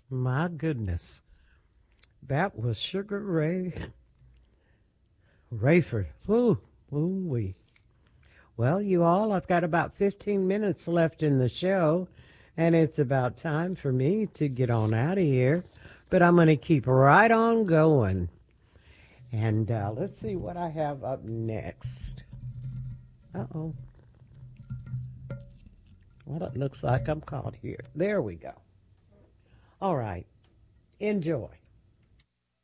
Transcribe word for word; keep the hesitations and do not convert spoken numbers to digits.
My goodness. That was Sugar Ray Rayford. Woo, woo wee. Well, you all, I've got about fifteen minutes left in the show, and it's about time for me to get on out of here. But I'm going to keep right on going. And uh, let's see what I have up next. Uh-oh. Well, it looks like I'm caught here. There we go. All right. Enjoy.